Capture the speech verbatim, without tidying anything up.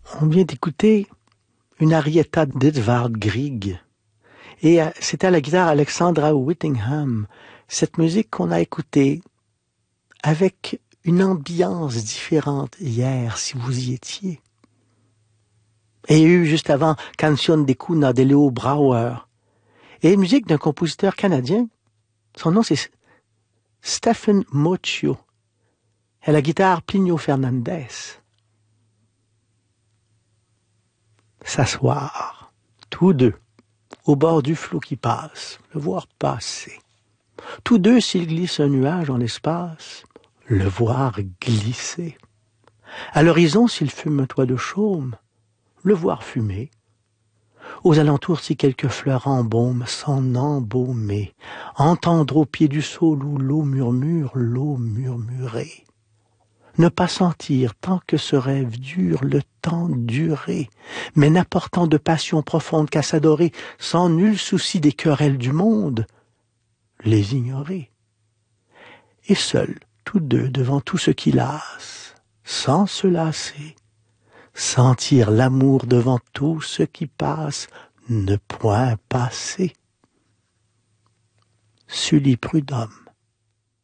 On vient d'écouter une arietta d'Edvard Grieg. Et c'était à la guitare Alexandra Whittingham. Cette musique qu'on a écoutée avec une ambiance différente hier, si vous y étiez. Et il y a eu juste avant Canción de Cuna de Leo Brouwer. Et une musique d'un compositeur canadien. Son nom c'est Stephen Mochio. Et à la guitare Plinio Fernandez. S'asseoir, tous deux, au bord du flot qui passe, le voir passer. Tous deux, s'il glisse un nuage en l'espace, le voir glisser. À l'horizon, s'il fume un toit de chaume, le voir fumer. Aux alentours, si quelques fleurs embaument, s'en embaumer. Entendre au pied du saule où l'eau murmure, l'eau murmurer. Ne pas sentir, tant que ce rêve dure, le temps durer, mais n'apportant de passion profonde qu'à s'adorer, sans nul souci des querelles du monde, les ignorer. Et seuls, tous deux, devant tout ce qui lasse, sans se lasser, sentir l'amour devant tout ce qui passe, ne point passer. Sully Prudhomme.